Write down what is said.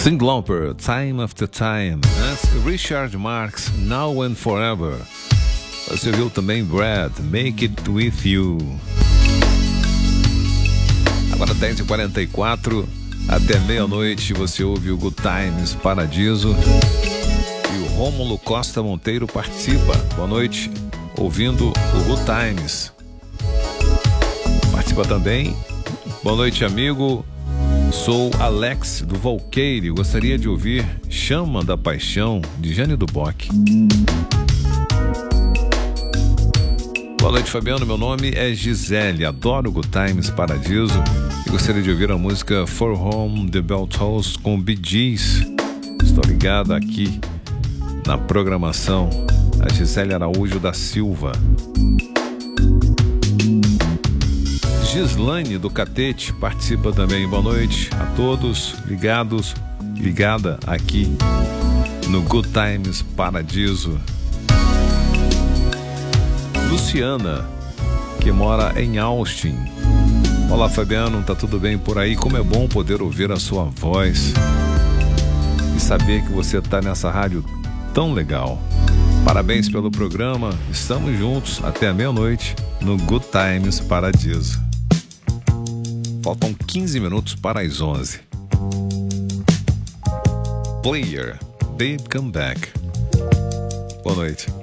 Cyndi Lauper, Time After Time. Antes, Richard Marx, Now and Forever. Você viu também Brad, Make It With You. Agora 10h44, até meia-noite você ouve o Good Times Paradiso. E o Rômulo Costa Monteiro participa. Boa noite, ouvindo o Good Times. Participa também. Boa noite, amigo. Sou Alex do Valqueire. Gostaria de ouvir Chama da Paixão, de Jane do Bock. Boa noite, Fabiano. Meu nome é Gisele. Adoro Good Times Paradiso e gostaria de ouvir a música For Home the Bell Tolls com Bee Gees. Estou ligada aqui na programação. A Gisele Araújo da Silva. Gislane do Catete participa também. Boa noite a todos ligados, ligada aqui no Good Times Paradiso. Luciana, que mora em Austin. Olá, Fabiano, tá tudo bem por aí? Como é bom poder ouvir a sua voz e saber que você tá nessa rádio tão legal. Parabéns pelo programa, estamos juntos até a meia-noite no Good Times Paradiso. Faltam 15 minutos para as 11. Player, Babe Come Back. Boa noite.